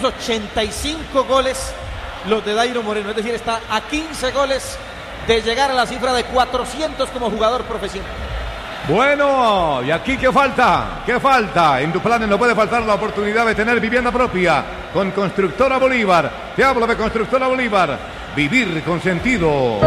285 goles los de Dairo Moreno, es decir, está a 15 goles de llegar a la cifra de 400 como jugador profesional. Bueno, ¿y aquí qué falta? ¿Qué falta? En tu plan no puede faltar la oportunidad de tener vivienda propia con Constructora Bolívar. Te hablo de Constructora Bolívar. Vivir con sentido.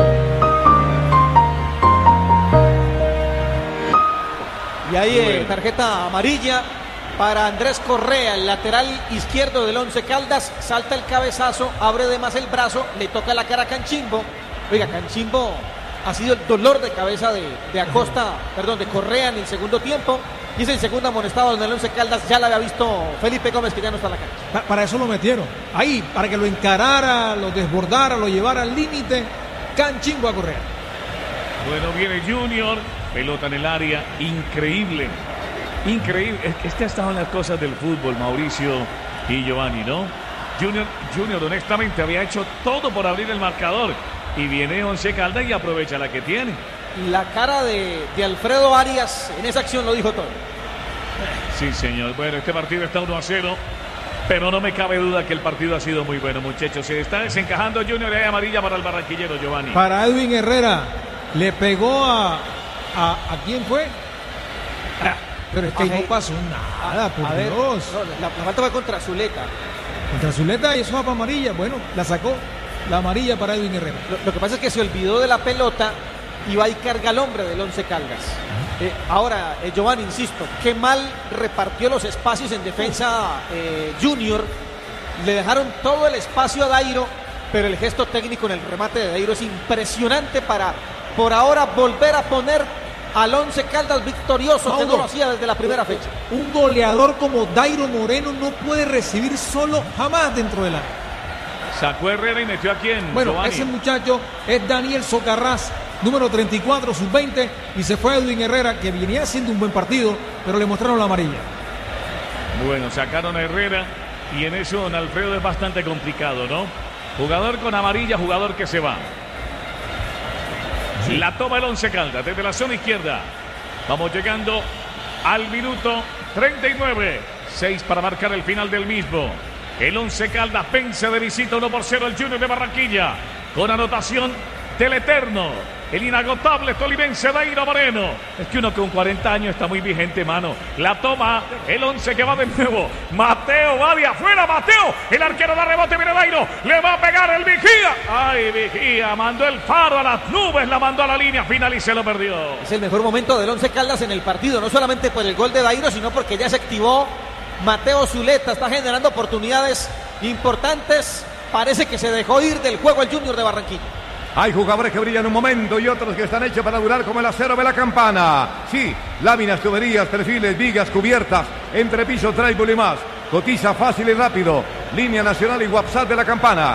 Y ahí tarjeta amarilla para Andrés Correa, el lateral izquierdo del Once Caldas. Salta el cabezazo, abre de más el brazo, le toca la cara a Canchimbo. Oiga, Canchimbo ha sido el dolor de cabeza de Correa en el segundo tiempo. Y es el segundo amonestado en el Once Caldas. Ya lo había visto Felipe Gómez, que ya no está en la cancha. Para eso lo metieron ahí, para que lo encarara, lo desbordara, lo llevara al límite. Canchimbo a Correa. Bueno, viene Junior, pelota en el área, increíble. Es que ha estado en las cosas del fútbol, Mauricio y Giovanni, ¿no? Junior honestamente había hecho todo por abrir el marcador. Y viene Once Caldas y aprovecha la que tiene. La cara de Alfredo Arias en esa acción lo dijo todo. Sí, señor. Bueno, este partido está 1-0. Pero no me cabe duda que el partido ha sido muy bueno, muchachos. Se está desencajando Junior y hay amarilla para el barranquillero, Giovanni. Para Edwin Herrera. Le pegó a ¿quién fue? Pero es que ahí no pasó nada, por Dios. No, la falta fue contra Zuleta. Contra Zuleta y eso va para amarilla. Bueno, la sacó. La amarilla para Edwin Herrera. Lo que pasa es que se olvidó de la pelota y va y carga al hombre del Once Caldas. Ahora, Giovanni, insisto, qué mal repartió los espacios en defensa Junior. Le dejaron todo el espacio a Dairo, pero el gesto técnico en el remate de Dairo es impresionante para, por ahora, volver a poner al Once Caldas victorioso, que no lo hacía desde la primera fecha. Un goleador como Dairo Moreno no puede recibir solo jamás dentro del área. Sacó Herrera y metió a quién. Bueno, Giovanni. Ese muchacho es Daniel Socarrás, número 34, sub-20, y se fue Edwin Herrera, que venía haciendo un buen partido, pero le mostraron la amarilla. Bueno, sacaron a Herrera y en eso don Alfredo es bastante complicado, ¿no? Jugador con amarilla, jugador que se va. Sí. La toma el Once Caldas desde la zona izquierda. Vamos llegando al minuto 39. 6 para marcar el final del mismo. El Once Caldas vence de visita 1-0 el Junior de Barranquilla. Con anotación del eterno, el inagotable tolimense Dairo Moreno. Es que uno con 40 años está muy vigente, mano. La toma el Once, que va de nuevo. Mateo va de afuera, Mateo. El arquero da rebote, viene Dairo. Le va a pegar el Vigía. Ay, Vigía, mandó el faro a las nubes, la mandó a la línea final y se lo perdió. Es el mejor momento del Once Caldas en el partido, no solamente por el gol de Dairo, sino porque ya se activó Mateo Zuleta, está generando oportunidades importantes. Parece que se dejó ir del juego el Junior de Barranquilla. Hay jugadores que brillan un momento y otros que están hechos para durar, como el acero de la Campana. Sí, láminas, tuberías, perfiles, vigas, cubiertas, entrepiso, trébol y más. Cotiza fácil y rápido. Línea nacional y WhatsApp de la Campana.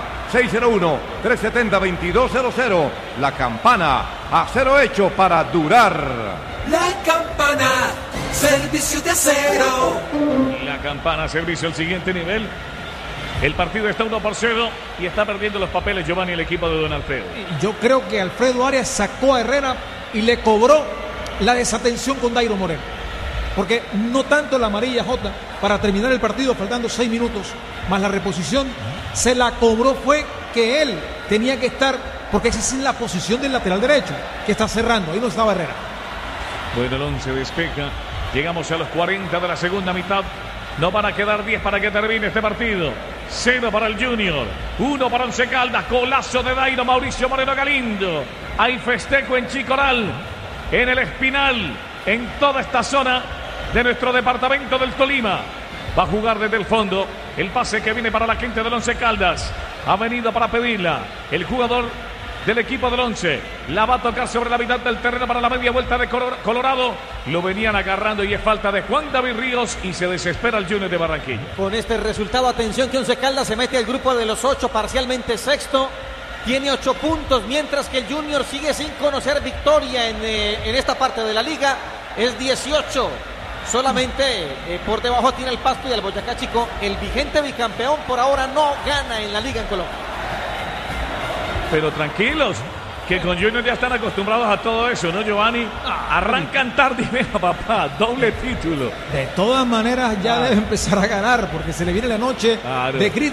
601-370-2200. La Campana, acero hecho para durar. La Campana, servicio de acero. La Campana, servicio al siguiente nivel. El partido está 1-0 y está perdiendo los papeles, Giovanni, el equipo de don Alfredo. Yo creo que Alfredo Arias sacó a Herrera y le cobró la desatención con Dairo Moreno. Porque no tanto la amarilla, Jota, para terminar el partido, faltando 6 minutos, más la reposición, se la cobró fue que él tenía que estar, porque esa es la posición del lateral derecho, que está cerrando, ahí no estaba Herrera. Bueno, el Once despeja, llegamos a los 40 de la segunda mitad. No van a quedar 10 para que termine este partido. 0 para el Junior, 1 para Once Caldas. Golazo de Dairo, Mauricio Moreno Galindo. Hay festejo en Chicoral, en el Espinal, en toda esta zona de nuestro departamento del Tolima. Va a jugar desde el fondo. El pase que viene para la gente del Once Caldas. Ha venido para pedirla el jugador del equipo del Once. La va a tocar sobre la mitad del terreno para la media vuelta de Colorado. Lo venían agarrando y es falta de Juan David Ríos y se desespera el Junior de Barranquilla. Con este resultado, atención que Once Caldas se mete al grupo de los 8, parcialmente sexto. Tiene 8 puntos, mientras que el Junior sigue sin conocer victoria en esta parte de la liga. Es 18. Solamente por debajo tiene el Pasto y el Boyacá Chico. El vigente bicampeón por ahora no gana en la liga en Colombia. Pero tranquilos, que con Junior ya están acostumbrados a todo eso, ¿no, Giovanni? Arrancan tarde, papá, doble título. De todas maneras ya debe empezar a ganar, porque se le viene la noche de crítica.